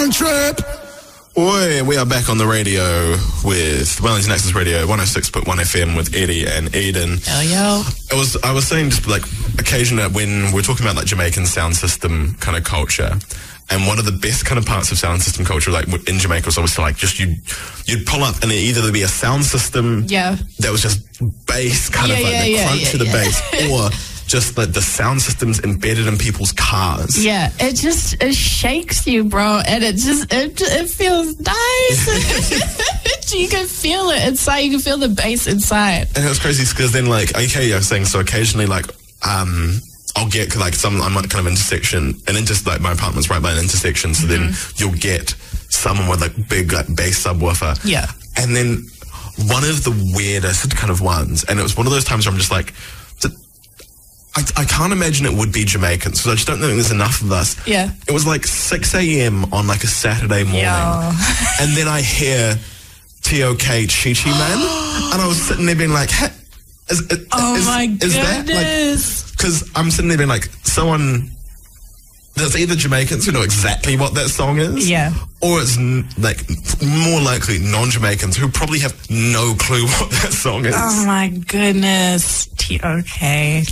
Trip. Oi, we are back on the radio with Wellington Access Radio 106.1 FM with Eddie and Eden. Yo. I was saying just like occasionally when we're talking about like Jamaican sound system kind of culture, and one of the best kind of parts of sound system culture like in Jamaica was obviously like just you'd pull up and either there'd be a sound system that was just bass kind of like the crunch of the bass, or just like the sound systems embedded in people's cars. Yeah, it shakes you, bro, and it feels nice. You can feel it inside. You can feel the bass inside. And it was crazy because then like, okay, I was saying, so occasionally like, I'll get like I'm like kind of intersection, and then just like my apartment's right by an intersection, so then you'll get someone with like big like bass subwoofer. Yeah. And then one of the weirdest kind of ones, and it was one of those times where I'm just like, I can't imagine it would be Jamaicans, because I just don't think there's enough of us. Yeah. It was like 6 a.m. on like a Saturday morning. And then I hear T.O.K. Chi Chi Man, and I was sitting there being like, hey, my goodness. That like, because I'm sitting there being like, someone, there's either Jamaicans who know exactly what that song is, or it's like more likely non-Jamaicans who probably have no clue what that song is. Oh my goodness, T.O.K.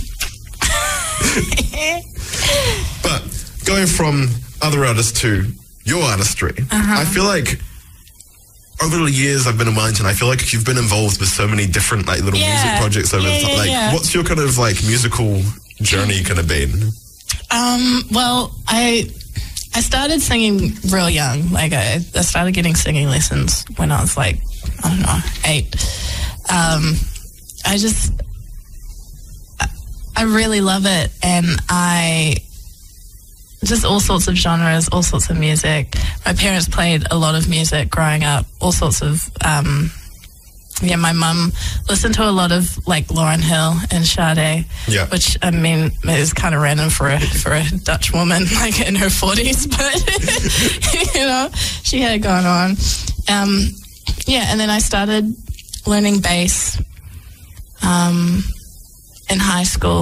But going from other artists to your artistry, I feel like over the years I've been in Wellington, I feel like you've been involved with so many different like little music projects over the time. Like, what's your kind of like musical journey kind of been? Well, I started singing real young. Like I started getting singing lessons when I was like, I don't know, 8. I really love it, and I just all sorts of genres, all sorts of music. My parents played a lot of music growing up, all sorts of my mum listened to a lot of like Lauryn Hill and Sade, which I mean is kind of random for a Dutch woman like in her 40s, but you know, she had it going on. And then I started learning bass in high school.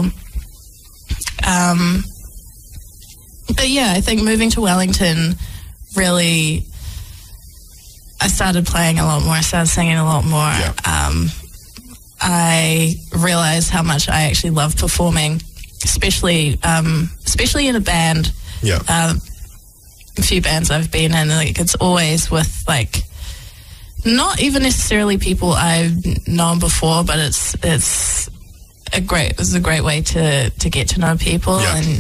But yeah, I think moving to Wellington really, I started playing a lot more. I started singing a lot more. I realized how much I actually love performing, especially in a band. A few bands I've been in, like it's always with like not even necessarily people I've known before, but it's a great way to get to know people. And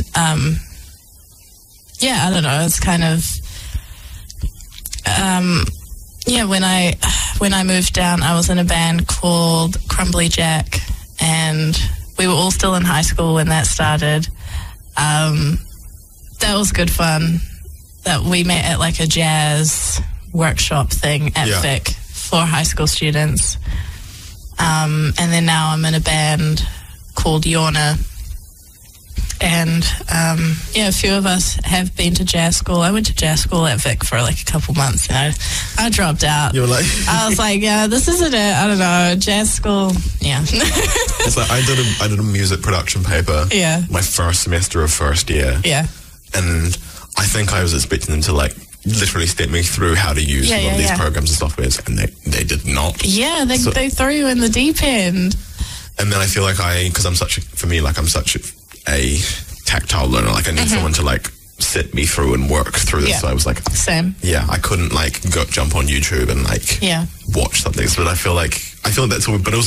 I don't know, it's kind of when I moved down, I was in a band called Crumbly Jack, and we were all still in high school when that started. That was good fun. That we met at like a jazz workshop thing at Vic for high school students. And then now I'm in a band called Yorna. And a few of us have been to jazz school. I went to jazz school at Vic for like a couple months. I dropped out. You were like, I was like, this isn't it. I don't know, jazz school. It's like I did a music production paper. My first semester of first year. And I think I was expecting them to like literally step me through how to use a lot of these programs and softwares, and they did not. They throw you in the deep end. And then I feel like I'm such a tactile learner, like I need someone to like sit me through and work through this. So I was like, same. I couldn't like jump on YouTube and like watch something. But I feel like that's all. But also